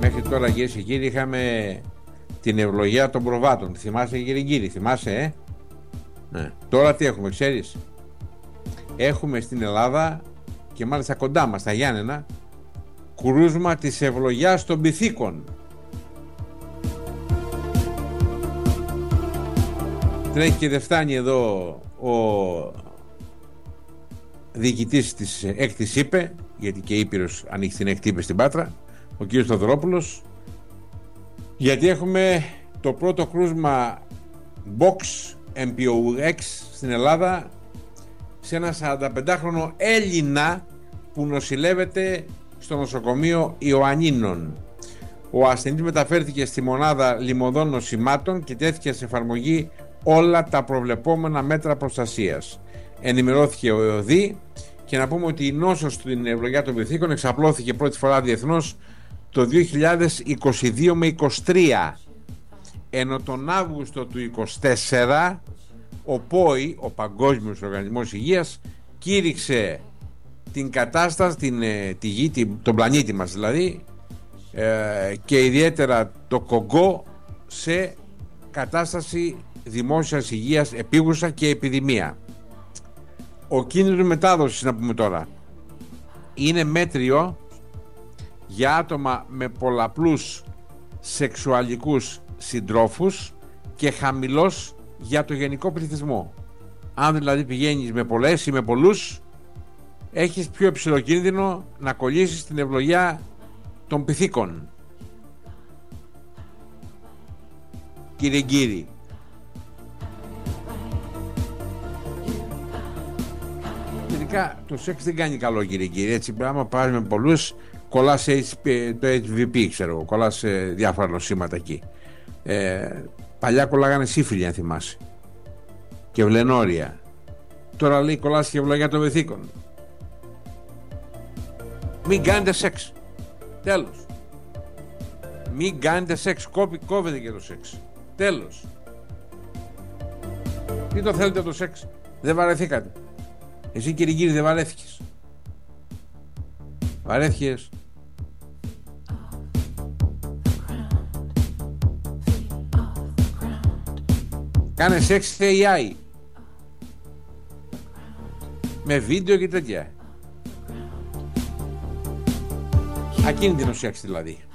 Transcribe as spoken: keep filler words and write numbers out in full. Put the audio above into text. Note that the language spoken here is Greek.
Μέχρι τώρα, κυρίες και κύριοι, είχαμε την ευλογία των προβάτων. Θυμάσαι, κύριε Κύριε, θυμάσαι, ε? Ναι. Τώρα τι έχουμε, ξέρεις? Έχουμε στην Ελλάδα, και μάλιστα κοντά μας, στα Γιάννενα, κρούσμα της ευλογιάς των πυθίκων. Τρέχει και δεν φτάνει εδώ ο διοικητής της έκτης είπε, γιατί και Ήπειρος ανοίξει την έκτη είπε στην Πάτρα, ο κύριος Στοδωρόπουλος, γιατί έχουμε το πρώτο κρούσμα Box εμ πι ο εξ στην Ελλάδα, σε ένα σαρανταπεντάχρονο Έλληνα που νοσηλεύεται στο νοσοκομείο Ιωαννίνων. Ο ασθενής μεταφέρθηκε στη μονάδα λιμωδών νοσημάτων και τέθηκε σε εφαρμογή όλα τα προβλεπόμενα μέτρα προστασίας. Ενημερώθηκε ο ΕΟΔΗ, και να πούμε ότι η νόσος στην ευλογιά των πυθίκων εξαπλώθηκε πρώτη φορά διεθνώς το δύο χιλιάδες είκοσι δύο με είκοσι τρία, ενώ τον Αύγουστο του είκοσι τέσσερα ο ΠΟΗ, ο Παγκόσμιος Οργανισμός Υγείας, κήρυξε την κατάσταση, την, τη γη, την, τον πλανήτη μας δηλαδή, ε, και ιδιαίτερα το Κογκό, σε κατάσταση δημόσιας υγείας επίγουσα και επιδημία. Ο κίνδυνος μετάδοσης, να πούμε τώρα, είναι μέτριο για άτομα με πολλαπλούς σεξουαλικούς συντρόφους και χαμηλός για το γενικό πληθυσμό. Αν δηλαδή πηγαίνεις με πολλές ή με πολλούς, έχεις πιο υψηλό κίνδυνο να κολλήσεις την ευλογιά των πυθίκων. Κύριε Γκύρη, τελικά το σεξ δεν κάνει καλό, κύριε Γκύρη. Έτσι, άμα πάρεις με πολλούς, κολλάς το έιτς βι πι, ξέρω, κολλάς διάφορα νοσήματα εκεί. Ε, παλιά κολλάγανε σύφυλλοι, αν θυμάσαι, και βλενόρια. Τώρα λέει κολλάς και ευλογιά των πυθίκων. Μην κάνετε σεξ. Τέλος. Μην κάνετε σεξ. Κόβει, κόβετε και το σεξ. Τέλος. Τι το θέλετε το σεξ? Δεν βαρεθήκατε? Εσύ, κύριε Γκύρη, δεν βαρέθηκες? Βαρέθηκες? Κάνε σεξ έι άι με βίντεο και τέτοια. Ακίνητο σεξ δηλαδή.